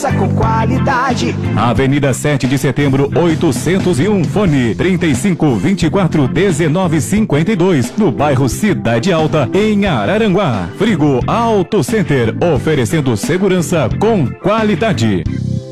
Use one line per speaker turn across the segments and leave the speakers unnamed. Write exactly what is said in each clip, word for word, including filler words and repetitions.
Com qualidade.
Avenida sete de Setembro, oitocentos e um, fone trinta e cinco, vinte e quatro, dezenove, cinquenta e dois, no bairro Cidade Alta, em Araranguá. Frigo Auto Center, oferecendo segurança com qualidade.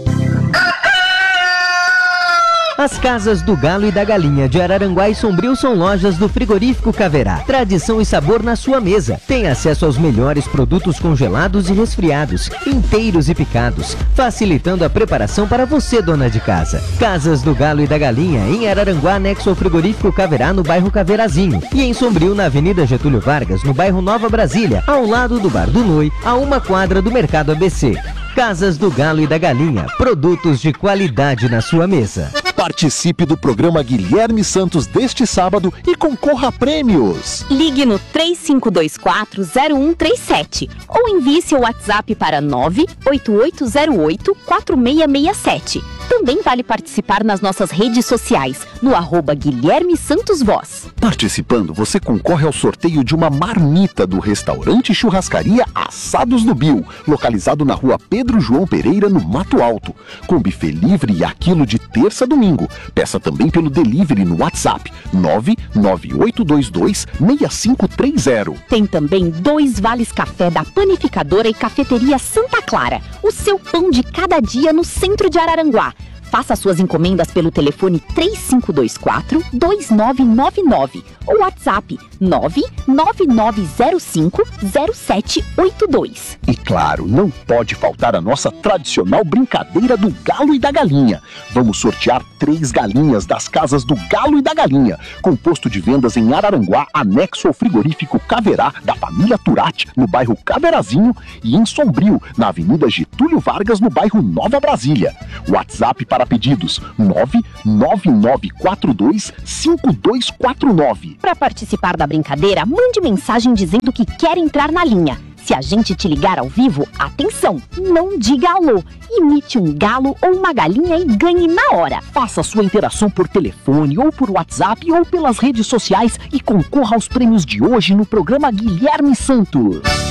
As Casas do Galo e da Galinha de Araranguá e Sombrio são lojas do Frigorífico Caverá. Tradição e sabor na sua mesa. Tem acesso aos melhores produtos congelados e resfriados, inteiros e picados, facilitando a preparação para você, dona de casa. Casas do Galo e da Galinha em Araranguá, anexo ao Frigorífico Caverá, no bairro Caveirazinho. E em Sombrio, na Avenida Getúlio Vargas, no bairro Nova Brasília, ao lado do Bar do Noi, a uma quadra do Mercado A B C. Casas do Galo e da Galinha, produtos de qualidade na sua mesa.
Participe do programa Guilherme Santos deste sábado e concorra a prêmios.
Ligue no três cinco dois quatro, zero um três sete ou envie seu WhatsApp para nove oito oito zero oito, quatro seis seis sete. Também vale participar nas nossas redes sociais, no arroba Guilherme Santos Voz.
Participando, você concorre ao sorteio de uma marmita do restaurante Churrascaria Assados do Bill, localizado na rua Pedro João Pereira, no Mato Alto, com buffet livre e aquilo de terça a domingo. Peça também pelo delivery no WhatsApp nove nove oito dois dois, seis cinco três zero.
Tem também dois vales café da Panificadora e Cafeteria Santa Clara, o seu pão de cada dia no centro de Araranguá. Faça suas encomendas pelo telefone três cinco dois quatro, dois nove nove nove ou WhatsApp nove nove nove zero cinco, zero sete oito dois.
E claro, não pode faltar a nossa tradicional brincadeira do Galo e da Galinha. Vamos sortear três galinhas das Casas do Galo e da Galinha, com posto de vendas em Araranguá, anexo ao Frigorífico Caverá, da família Turati, no bairro Caveirazinho, e em Sombrio, na Avenida Getúlio Vargas, no bairro Nova Brasília. WhatsApp para pedidos nove nove nove quatro dois, cinco dois quatro nove.
Para participar da brincadeira, mande mensagem dizendo que quer entrar na linha. Se a gente te ligar ao vivo, atenção, não diga alô. Imite um galo ou uma galinha e ganhe na hora.
Faça sua interação por telefone ou por WhatsApp ou pelas redes sociais e concorra aos prêmios de hoje no programa Guilherme Santos.